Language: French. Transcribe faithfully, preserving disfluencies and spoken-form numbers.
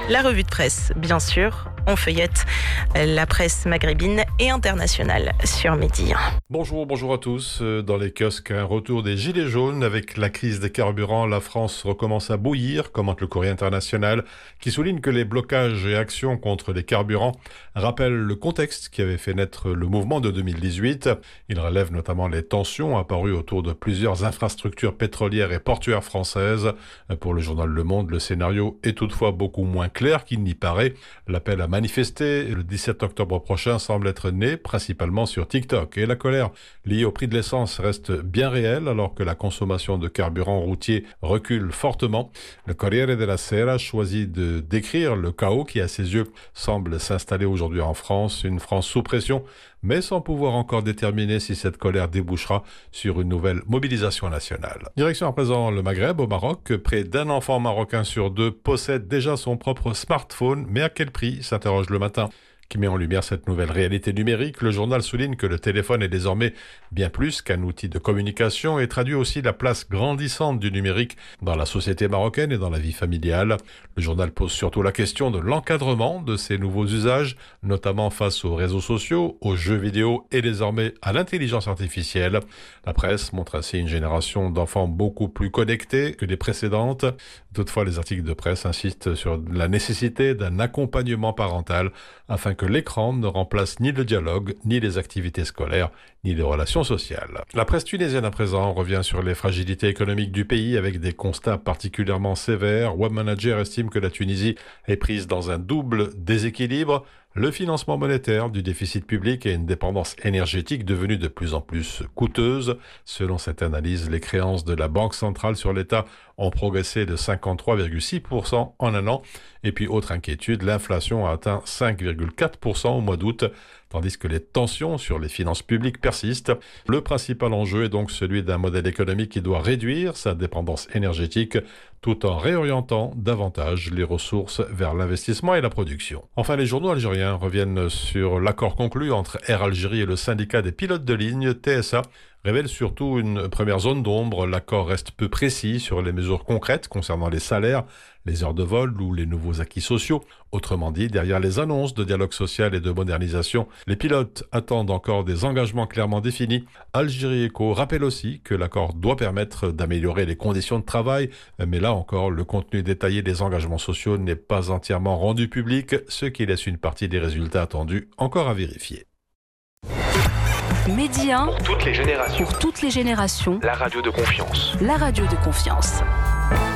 La revue de presse, bien sûr. On feuillette la presse maghrébine et internationale sur Midi. Bonjour, bonjour à tous. Dans les kiosques, un retour des gilets jaunes. Avec la crise des carburants, la France recommence à bouillir, commente le Courrier international, qui souligne que les blocages et actions contre les carburants rappellent le contexte qui avait fait naître le mouvement de deux mille dix-huit. Il relève notamment les tensions apparues autour de plusieurs infrastructures pétrolières et portuaires françaises. Pour le journal Le Monde, le scénario est toutefois beaucoup moins clair qu'il n'y paraît. L'appel à manifester le dix-sept octobre prochain semble être né principalement sur TikTok. Et la colère liée au prix de l'essence reste bien réelle alors que la consommation de carburant routier recule fortement. Le Corriere della Sera choisit de décrire le chaos qui, à ses yeux, semble s'installer aujourd'hui en France. Une France sous pression, mais sans pouvoir encore déterminer si cette colère débouchera sur une nouvelle mobilisation nationale. Direction à présent le Maghreb, au Maroc. Près d'un enfant marocain sur deux possède déjà son propre smartphone, mais à quel prix, s'interroge Le Matin, qui met en lumière cette nouvelle réalité numérique. Le journal souligne que le téléphone est désormais bien plus qu'un outil de communication et traduit aussi la place grandissante du numérique dans la société marocaine et dans la vie familiale. Le journal pose surtout la question de l'encadrement de ces nouveaux usages, notamment face aux réseaux sociaux, aux jeux vidéo et désormais à l'intelligence artificielle. La presse montre ainsi une génération d'enfants beaucoup plus connectés que les précédentes. Toutefois, les articles de presse insistent sur la nécessité d'un accompagnement parental afin que l'écran ne remplace ni le dialogue, ni les activités scolaires, ni les relations sociales. La presse tunisienne à présent revient sur les fragilités économiques du pays avec des constats particulièrement sévères. Webmanager estime que la Tunisie est prise dans un double déséquilibre. Le financement monétaire du déficit public et une dépendance énergétique devenue de plus en plus coûteuse. Selon cette analyse, les créances de la Banque centrale sur l'État ont progressé de cinquante-trois virgule six pour cent en un an. Et puis, autre inquiétude, l'inflation a atteint cinq virgule quatre pour cent au mois d'août, tandis que les tensions sur les finances publiques persistent. Le principal enjeu est donc celui d'un modèle économique qui doit réduire sa dépendance énergétique tout en réorientant davantage les ressources vers l'investissement et la production. Enfin, les journaux algériens reviennent sur l'accord conclu entre Air Algérie et le syndicat des pilotes de ligne, T S A, révèle surtout une première zone d'ombre. L'accord reste peu précis sur les mesures concrètes concernant les salaires, les heures de vol ou les nouveaux acquis sociaux. Autrement dit, derrière les annonces de dialogue social et de modernisation, les pilotes attendent encore des engagements clairement définis. Algérie Echo rappelle aussi que l'accord doit permettre d'améliorer les conditions de travail, mais là encore, le contenu détaillé des engagements sociaux n'est pas entièrement rendu public, ce qui laisse une partie des résultats attendus encore à vérifier. Midi un, pour toutes les générations. Pour toutes les générations. La radio de confiance. La radio de confiance.